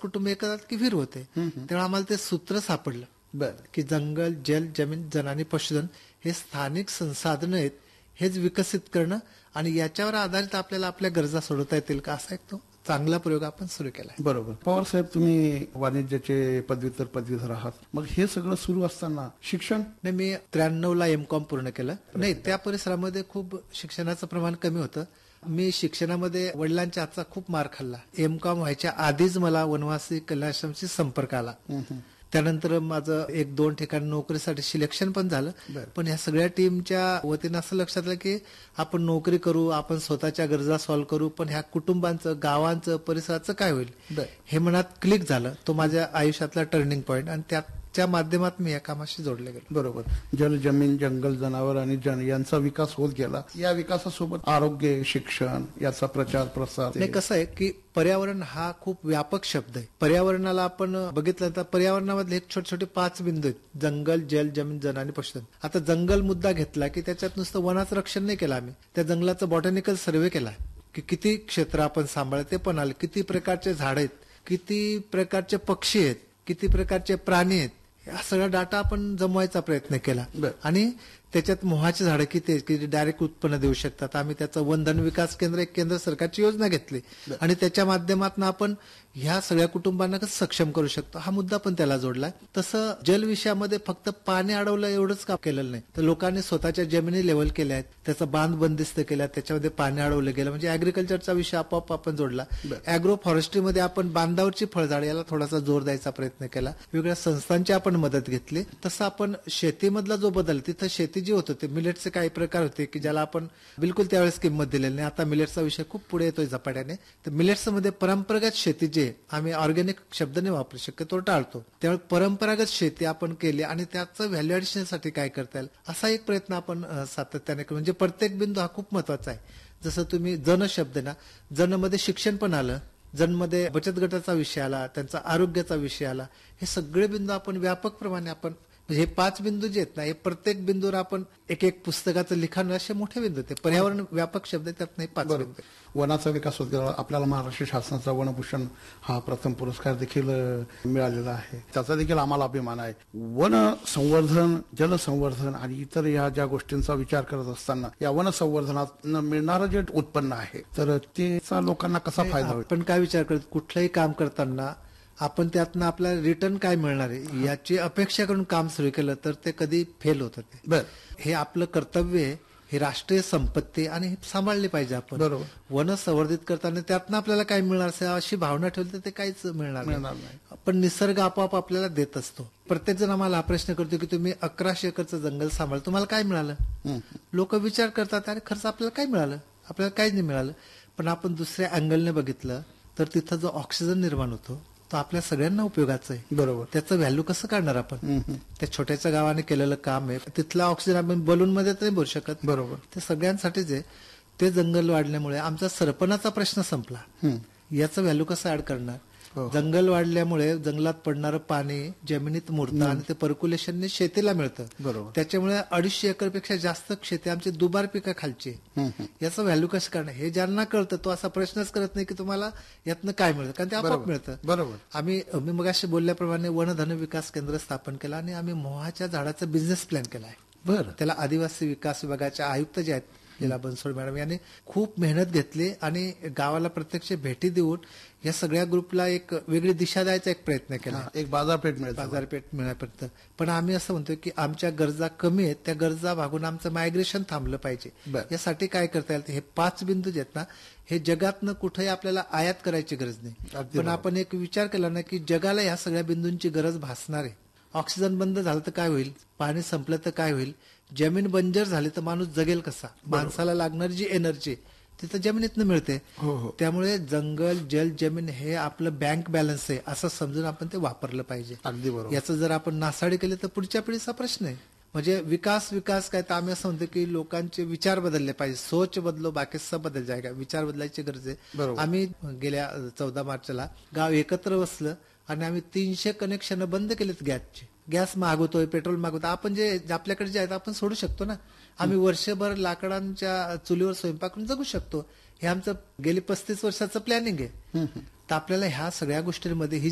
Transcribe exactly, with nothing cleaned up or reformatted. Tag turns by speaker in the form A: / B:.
A: कुटुंब एकत्र की विहीर होते. तेव्हा आम्हाला ते सूत्र सापडलं
B: बर
A: की जंगल, जल, जमीन, जन आणि पशुधन हे स्थानिक संसाधनं आहेत, हेच विकसित करणं आणि याच्यावर आधारित आपल्याला आपल्या गरजा सोडवता येतील का, असा एक तो चांगला प्रयोग आपण सुरू केला.
B: बरोबर. पवार साहेब, तुम्ही वाणिज्याचे पदव्युत्तर पदवीधर आहात. मग हे सगळं सुरू असताना शिक्षण?
A: नाही, मी त्र्याण्णव ला एम कॉम पूर्ण केलं. नाही, त्या परिसरामध्ये खूप शिक्षणाचं प्रमाण कमी होतं. मी शिक्षणामध्ये वडिलांच्या हातचा खूप मार खाल्ला. एम कॉम व्हायच्या आधीच मला वनवासी कल्याणाश्रमशी संपर्क आला. त्यानंतर माझं एक दोन ठिकाणी नोकरीसाठी सिलेक्शन पण झालं. पण ह्या सगळ्या टीमच्या वतीनं असं लक्षात आलं की आपण नोकरी करू, आपण स्वतःच्या गरजा सॉल्व्ह करू, पण ह्या कुटुंबांचं, गावांचं, परिसराचं काय होईल हे मनात क्लिक झालं. तो माझ्या आयुष्यातला टर्निंग पॉईंट आणि त्याच्या माध्यमात मी या कामाशी जोडले गेलो.
B: बरोबर. जल, जमीन, जंगल, जनावर आणि जन यांचा विकास होत गेला. या विकासासोबत आरोग्य, शिक्षण याचा प्रचार प्रसार.
A: नाही, कसं आहे की पर्यावरण हा खूप व्यापक शब्द आहे. पर्यावरणाला आपण बघितलं तर पर्यावरणामधले एक छोटे छोटे पाच बिंदू आहेत: जंगल, जल, जमीन, जन आणि पशुधन. आता जंगल मुद्दा घेतला की त्याच्यात नुसतं वनाचं रक्षण नाही केलं आम्ही, त्या जंगलाचा बॉटॅनिकल सर्व्हे केला की किती क्षेत्र आपण सांभाळ, ते पण आले, किती प्रकारचे झाड आहेत, किती प्रकारचे पक्षी आहेत, किती प्रकारचे प्राणी आहेत, हा सगळा डाटा आपण जमवायचा प्रयत्न केला. आणि त्याच्यात मोहाची झाडं किती आहेत की डायरेक्ट उत्पन्न देऊ शकतात. आम्ही त्याचं वनधन विकास केंद्र, एक केंद्र सरकारची योजना घेतली आणि त्याच्या माध्यमातून आपण ह्या सगळ्या कुटुंबांना कसं सक्षम करू शकतो हा मुद्दा पण त्याला जोडलाय. तसं जल विषयामध्ये फक्त पाणी अडवलं एवढंच काम केलेलं नाही, तर लोकांनी स्वतःच्या जमिनी लेव्हल केल्या आहेत, त्याचा बांध बंदिस्त केला, त्याच्यामध्ये पाणी अडवलं गेलं, म्हणजे अॅग्रिकल्चरचा विषय आपोआप आपण जोडला. अॅग्रो फॉरेस्ट्रीमध्ये आपण बांधावरची फळझाड याला थोडासा जोर द्यायचा प्रयत्न केला. वेगळ्या संस्थांची आपण मदत घेतली. तसं आपण शेतीमधला जो बदल, तिथं शेती जी होत होते, मिलेटचे काही प्रकार होते की ज्याला आपण बिलकुल त्यावेळेस किंमत दिलेली नाही. आता मिलेटचा विषय खूप पुढे येतोय झपाट्याने. तर मिलेट्स मध्ये परंपरागत शेती, जे आम्ही ऑर्गॅनिक शब्द नाही वापरू शकतो, टाळतो, त्यामुळे परंपरागत शेती आपण केली आणि त्याचं व्हॅल्यू ऍडिशनसाठी काय करता येईल असा एक प्रयत्न आपण सातत्याने करू. म्हणजे प्रत्येक बिंदू हा खूप महत्वाचा आहे. जसं तुम्ही जन शब्द ना, जन मध्ये शिक्षण पण आलं, जनमध्ये बचत गटाचा विषय आला, त्यांचा आरोग्याचा विषय आला. हे सगळे बिंदू आपण व्यापक प्रमाणे आपण, म्हणजे हे पाच बिंदू जे आहेत ना, हे प्रत्येक बिंदूवर आपण एक एक पुस्तकाचं लिखाण, असे मोठे बिंदू आहेत. पर्यावरण व्यापक शब्द आहे, त्यात नाही पाच बिंदू.
B: वनाचा विकास होत गेला. आपल्याला महाराष्ट्र शासनाचा वनभूषण हा प्रथम पुरस्कार देखील मिळालेला आहे, त्याचा देखील आम्हाला अभिमान आहे. वन संवर्धन, जलसंवर्धन आणि इतर या ज्या गोष्टींचा विचार करत असताना या वन संवर्धनात मिळणारं जे उत्पन्न आहे, तर त्याचा लोकांना कसा फायदा होईल?
A: आपण काय विचार करतो, कुठलंही काम करताना आपण त्यातनं आपल्याला रिटर्न काय मिळणार आहे याची अपेक्षा करून काम सुरू केलं तर ते कधी फेल होतं. ते बर, हे आपलं कर्तव्य आहे, ही राष्ट्रीय संपत्ती आणि हे सांभाळली पाहिजे आपण. बरोबर. वन संवर्धित करताना त्यातनं आपल्याला काय मिळणार अशी भावना ठेवली तर ते काहीच मिळणार नाही. पण निसर्ग आपोआप आपल्याला देत असतो. प्रत्येक जण आम्हाला हा प्रश्न करतो की तुम्ही अकराशे एकरचं जंगल सांभाळ, तुम्हाला काय मिळालं? लोक विचार करतात अरे खर्च आपल्याला काय मिळालं, आपल्याला काहीच नाही मिळालं. पण आपण दुसऱ्या अँगलने बघितलं तर तिथं जो ऑक्सिजन निर्माण होतो तो आपल्या सगळ्यांना उपयोगाचं आहे. बरोबर. त्याचं व्हॅल्यू कसं काढणार आपण? त्या छोट्याच्या गावाने केलेलं काम आहे, तिथला ऑक्सिजन आपण बलून मध्ये तरी भरू शकत. बरोबर. ते सगळ्यांसाठीच आहे. ते जंगल वाढल्यामुळे आमचा सरपणाचा प्रश्न संपला. याचं व्हॅल्यू कसं ऍड करणार? जंगल वाढल्यामुळे जंगलात पडणारं पाणी जमिनीत मुरतं आणि ते पर्क्युलेशनने शेतीला मिळतं. बरोबर. त्याच्यामुळे अडीचशे एकर पेक्षा जास्त शेती आमची दुबार पिकं खालची. याचं व्हॅल्यू कसं करणार हे ज्यांना कळतं तो असा प्रश्नच करत नाही की तुम्हाला यातनं काय मिळतं, कारण ते आपोआप मिळतं. बरोबर. आम्ही मी मगाशी बोलल्याप्रमाणे वनधन विकास केंद्र स्थापन केलं आणि आम्ही मोहाच्या झाडाचा बिझनेस प्लॅन केला आहे. बरं. त्याला आदिवासी विकास विभागाच्या आयुक्त जे आहेत लीला बनसोड मॅडम यांनी खूप मेहनत घेतली आणि गावाला प्रत्यक्ष भेटी देऊन या सगळ्या ग्रुपला एक वेगळी दिशा द्यायचा एक प्रयत्न केला. एक बाजारपेठ मिळेल, बाजारपेठ मिळापर्यंत. पण आम्ही असं म्हणतो की आमच्या गरजा कमी आहेत, त्या गरजा भागून आमचं मायग्रेशन थांबलं पाहिजे. यासाठी काय करता येईल, हे पाच बिंदू जे आहेत ना, हे जगातनं कुठेही आपल्याला आयात करायची गरज नाही. पण आपण एक विचार केला ना की जगाला या सगळ्या बिंदूंची गरज भासणार आहे. ऑक्सिजन बंद झालं तर काय होईल, पाणी संपलं तर काय होईल, जमीन बंजर झाली तर माणूस जगेल कसा? माणसाला लागणारी जी एनर्जी तिथं जमिनीतनं मिळते. त्यामुळे जंगल, जल, जमीन हे आपलं बँक बॅलन्स आहे असं समजून आपण ते वापरलं पाहिजे. अगदी बरोबर. याचं जर आपण नासाडी केली तर पुढच्या पिढीचा प्रश्न आहे. म्हणजे विकास विकास काय तर आम्ही असं म्हणतो की लोकांचे विचार बदलले पाहिजे. सोच बदलो बाकी सब बदल जायगा. विचार बदलायची गरज आहे. आम्ही गेल्या चौदा मार्चला गाव एकत्र बसलं आणि आम्ही तीनशे कनेक्शन बंद केलेत गॅसचे. गॅस मागवतोय, पेट्रोल मागवतोय, आपण जे आपल्याकडे जे आहेत आपण सोडू शकतो ना. आम्ही वर्षभर लाकडांच्या चुलीवर स्वयंपाक करून जगू शकतो. हे आमचं गेली पस्तीस वर्षाचं प्लॅनिंग आहे. तर आपल्याला ह्या सगळ्या गोष्टींमध्ये ही